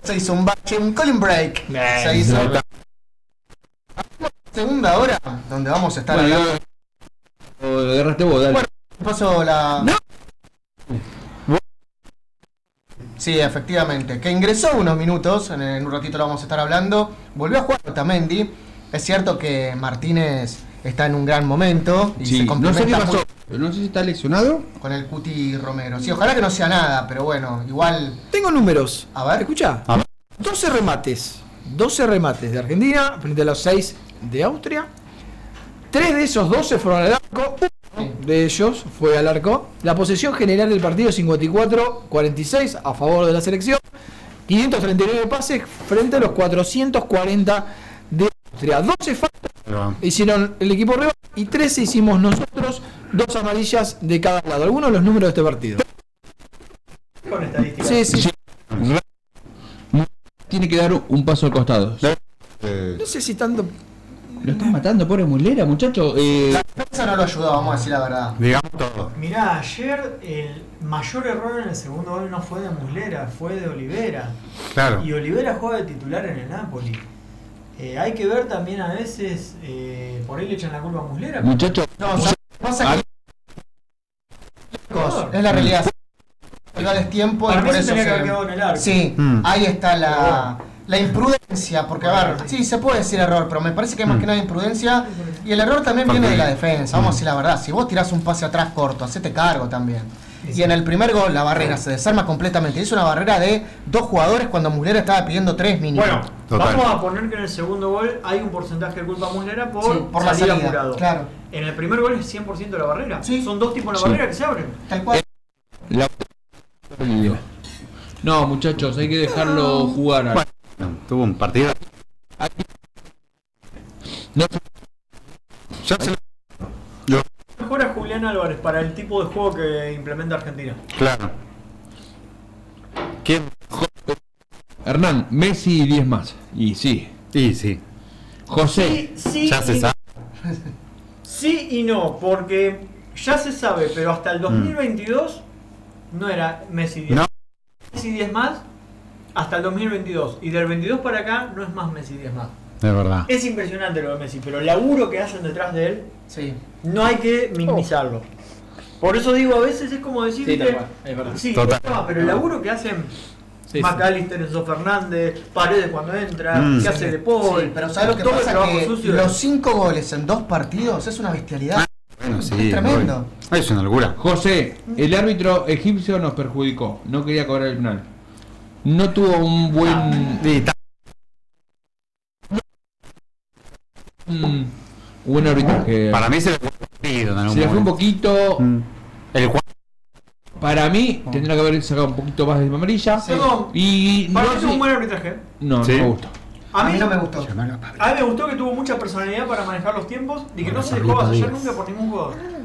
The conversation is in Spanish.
Se hizo un bache, un calling break. Se hizo segunda hora donde vamos a estar hablando. Agarraste vos, dale. Bueno, paso la. No. Sí, efectivamente. Que ingresó unos minutos, en un ratito lo vamos a estar hablando. Volvió a jugar Otamendi. Es cierto que Martínez está en un gran momento y Sí, se no complementa sé qué pasó. muy No sé si está lesionado. con el Cuti Romero. Sí, ojalá que no sea nada, pero bueno, igual. Tengo números. A ver. Escucha. A ver. 12 remates. 12 remates de Argentina frente a los 6 de Austria. 3 de esos 12 fueron al arco. Uno de ellos fue al arco. La posesión general del partido 54-46 a favor de la selección. 539 pases frente a los 440 de Austria. 12 faltas hicieron el equipo rival y 13 hicimos nosotros. 2 amarillas de cada lado. Algunos de los números de este partido. Con estadísticas. Sí. Tiene que dar un paso al costado. No sé si tanto. Lo están matando, pobre Mulera, muchacho. La defensa no lo ayudó, vamos a decir la verdad. Digamos todo. Mirá, ayer el mayor error en el segundo gol no fue de Muslera, fue de Olivera. Claro. Y Olivera juega de titular en el Napoli. Hay que ver también a veces, por ahí le echan la culpa a Muslera. Muchacho, No, pasa que es la realidad. Es tiempo Para y mí por se eso tenía que haber quedado en el arco. Sí, ahí está la imprudencia, porque a ver, sí, se puede decir error, pero me parece que más que nada imprudencia y el error también viene de la defensa, vamos a decir la verdad, si vos tirás un pase atrás corto, hacete cargo también. Y en el primer gol la barrera se desarma completamente, hizo una barrera de 2 jugadores cuando Muslera estaba pidiendo 3 mínimo. Bueno, Total. vamos a poner que en el segundo gol hay un porcentaje de culpa a Muslera por, Sí, por la salir salida, apurado. claro. En el primer gol es 100% de la barrera. Sí. Son 2 tipos de la Sí. barrera que se abren. Tal cual. no, muchachos, hay que dejarlo jugar. Bueno, tuvo un partido. No, Ya se Mejor a Julián Álvarez para el tipo de juego que implementa Argentina. Claro. ¿Quién? Hernán, Messi y 10 más. Y sí. Y sí. José, Sí, Ya se y sabe. sí y no, porque ya se sabe, pero hasta el 2022 no era Messi 10. No. Messi 10 más hasta el 2022. Y del 22 para acá no es más Messi 10 más. De verdad. Es impresionante lo de Messi, pero el laburo que hacen detrás de él Sí. no hay que minimizarlo. Por eso digo, a veces es como decir Sí, tal que cual, es verdad. sí, Total. pero el laburo que hacen Sí, McAllister, Enzo Fernández, Paredes cuando entra, Mm. que hace De Paul, Sí, pero ¿sabes lo que todo el pasa? trabajo Que sucio los 5 goles en 2 partidos es una bestialidad. Bueno, sí. Es tremendo. obvio. Es una locura. José, el árbitro egipcio nos perjudicó. No quería cobrar el penal. No tuvo un buen. Y ta- Buen arbitraje. Para mí se le fue un partido en algún Se le fue un momento. poquito. El cual. Para mí, tendría que haber sacado un poquito más de amarilla. Perdón, Y para no, mí tuvo un sí. buen arbitraje. No, Sí. no me gustó. A mí no me gustó. A mí me gustó que tuvo mucha personalidad para manejar los tiempos y que no se dejó avasallar nunca por ningún jugador.